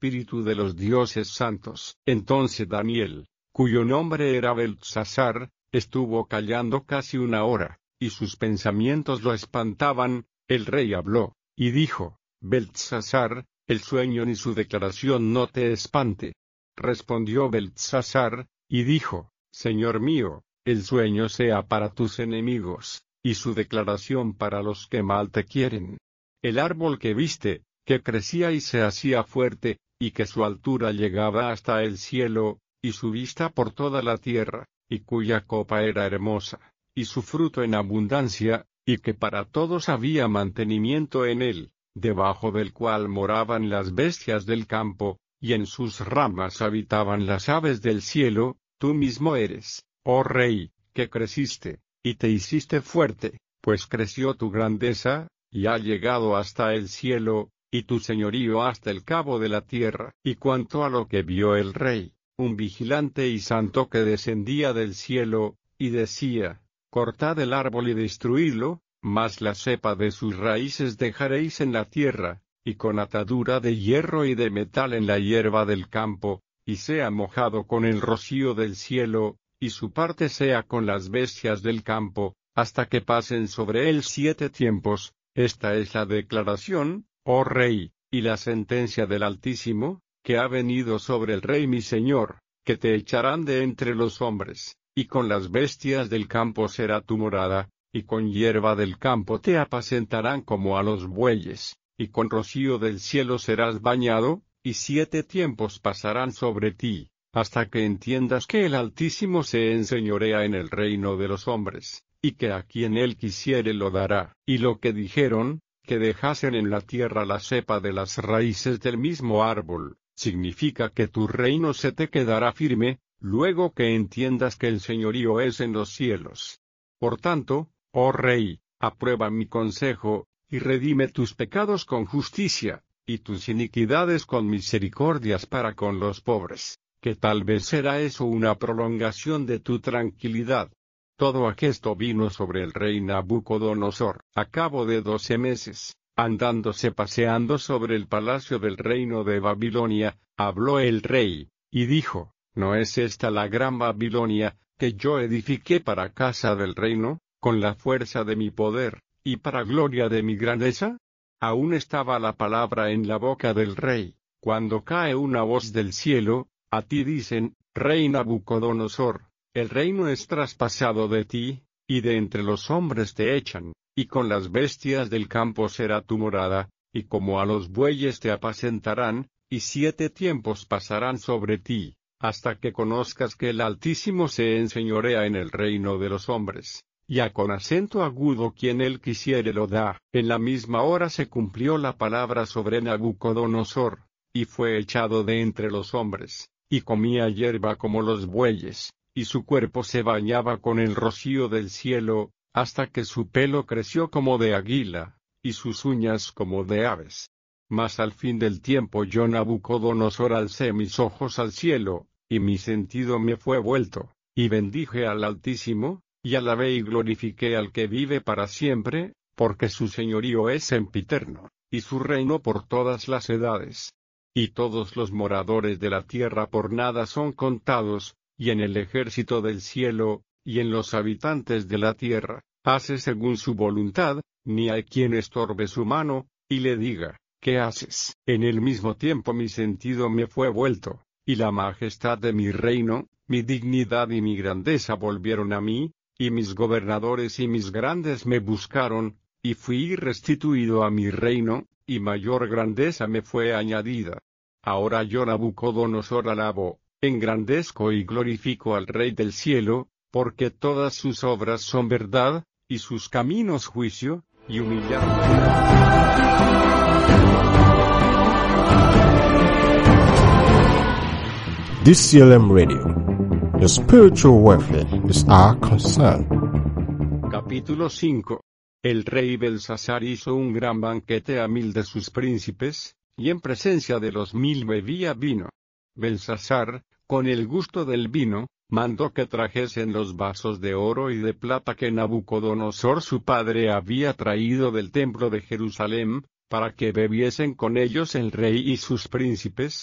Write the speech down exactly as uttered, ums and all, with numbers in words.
espíritu de los dioses santos. Entonces Daniel, cuyo nombre era Beltsasar, estuvo callando casi una hora, y sus pensamientos lo espantaban. El rey habló, y dijo: Beltsasar, el sueño ni su declaración no te espante. Respondió Beltsasar, y dijo: Señor mío, el sueño sea para tus enemigos, y su declaración para los que mal te quieren. El árbol que viste, que crecía y se hacía fuerte, y que su altura llegaba hasta el cielo, y su vista por toda la tierra, y cuya copa era hermosa, y su fruto en abundancia, y que para todos había mantenimiento en él, debajo del cual moraban las bestias del campo, y en sus ramas habitaban las aves del cielo. Tú mismo eres, oh rey, que creciste, y te hiciste fuerte, pues creció tu grandeza, y ha llegado hasta el cielo, y tu señorío hasta el cabo de la tierra. Y cuanto a lo que vio el rey, un vigilante y santo que descendía del cielo, y decía: Cortad el árbol y destruidlo, mas la cepa de sus raíces dejaréis en la tierra, y con atadura de hierro y de metal en la hierba del campo, y sea mojado con el rocío del cielo, y su parte sea con las bestias del campo, hasta que pasen sobre él siete tiempos. Esta es la declaración, oh rey, y la sentencia del Altísimo, que ha venido sobre el rey mi señor, que te echarán de entre los hombres, y con las bestias del campo será tu morada, y con hierba del campo te apacentarán como a los bueyes, y con rocío del cielo serás bañado, y siete tiempos pasarán sobre ti, hasta que entiendas que el Altísimo se enseñorea en el reino de los hombres, y que a quien él quisiere lo dará. Y lo que dijeron, que dejasen en la tierra la cepa de las raíces del mismo árbol, significa que tu reino se te quedará firme, luego que entiendas que el señorío es en los cielos. Por tanto, oh rey, aprueba mi consejo, y redime tus pecados con justicia, y tus iniquidades con misericordias para con los pobres, que tal vez será eso una prolongación de tu tranquilidad. Todo aquesto vino sobre el rey Nabucodonosor. A cabo de doce meses, andándose paseando sobre el palacio del reino de Babilonia, habló el rey, y dijo: ¿No es esta la gran Babilonia, que yo edifiqué para casa del reino, con la fuerza de mi poder, y para gloria de mi grandeza? Aún estaba la palabra en la boca del rey, cuando cae una voz del cielo: a ti dicen, rey Nabucodonosor, el reino es traspasado de ti, y de entre los hombres te echan, y con las bestias del campo será tu morada, y como a los bueyes te apacentarán, y siete tiempos pasarán sobre ti, hasta que conozcas que el Altísimo se enseñorea en el reino de los hombres, y a con acento agudo quien él quisiere lo da. En la misma hora se cumplió la palabra sobre Nabucodonosor, y fue echado de entre los hombres, y comía hierba como los bueyes, y su cuerpo se bañaba con el rocío del cielo, hasta que su pelo creció como de águila, y sus uñas como de aves. Mas al fin del tiempo yo Nabucodonosor alcé mis ojos al cielo, y mi sentido me fue vuelto, y bendije al Altísimo, y alabé y glorifiqué al que vive para siempre, porque su señorío es sempiterno, y su reino por todas las edades. Y todos los moradores de la tierra por nada son contados, y en el ejército del cielo, y en los habitantes de la tierra, hace según su voluntad, ni hay quien estorbe su mano, y le diga: ¿qué haces? En el mismo tiempo mi sentido me fue vuelto, y la majestad de mi reino, mi dignidad y mi grandeza volvieron a mí, y mis gobernadores y mis grandes me buscaron, y fui restituido a mi reino, y mayor grandeza me fue añadida. Ahora yo Nabucodonosor alabo, engrandezco y glorifico al Rey del cielo, porque todas sus obras son verdad, y sus caminos juicio, y humillarme. D C L M Radio. The spiritual warfare is our concern. Capítulo cinco. El rey Belsasar hizo un gran banquete a mil de sus príncipes, y en presencia de los mil bebía vino. Belsasar, con el gusto del vino, mandó que trajesen los vasos de oro y de plata que Nabucodonosor su padre había traído del templo de Jerusalén, para que bebiesen con ellos el rey y sus príncipes,